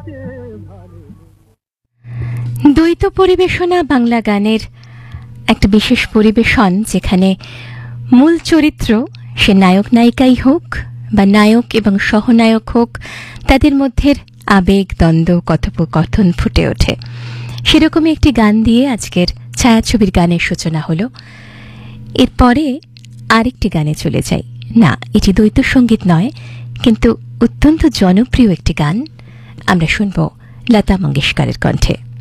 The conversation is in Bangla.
দ্বৈত পরিবেশনা বাংলা গানের একটা বিশেষ পরিবেশন, যেখানে মূল চরিত্র সে নায়ক নায়িকাই হোক বা নায়ক এবং সহনায়ক হোক, তাদের মধ্যে আবেগ দ্বন্দ্ব কথোপকথন ফুটে ওঠে। সেরকমই একটি গান দিয়ে আজকের ছায়াছবির গানের সূচনা হলো। এরপরে আরেকটি গানে চলে যাই। না, এটি দ্বৈত সঙ্গীত নয়, কিন্তু অত্যন্ত জনপ্রিয় একটি গান। আমরা শুনব লতা মঙ্গেশকরের কণ্ঠে।